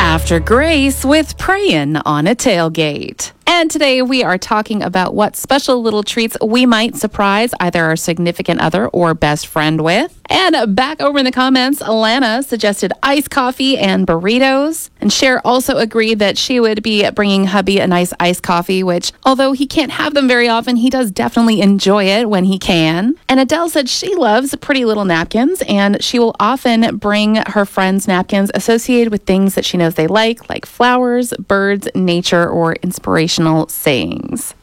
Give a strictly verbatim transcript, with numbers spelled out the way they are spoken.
After Grace with Prayin' on a Tailgate. And today we are talking about what special little treats we might surprise either our significant other or best friend with. And back over in the comments, Alana suggested iced coffee and burritos. And Cher also agreed that she would be bringing hubby a nice iced coffee, which, although he can't have them very often, he does definitely enjoy it when he can. And Adele said she loves pretty little napkins, and she will often bring her friends napkins associated with things that she knows they like, like flowers, birds, nature, or inspirational sayings.